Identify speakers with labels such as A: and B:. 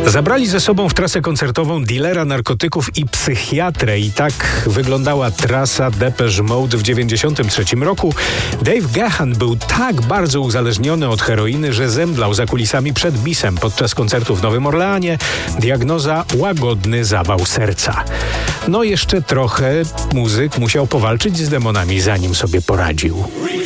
A: Zabrali ze sobą w trasę koncertową dilera narkotyków i psychiatrę i tak wyglądała trasa Depeche Mode w 1993 roku. Dave Gahan był tak bardzo uzależniony od heroiny, że zemdlał za kulisami przed bisem podczas koncertu w Nowym Orleanie. Diagnoza: łagodny zawał serca. No jeszcze trochę muzyk musiał powalczyć z demonami, zanim sobie poradził.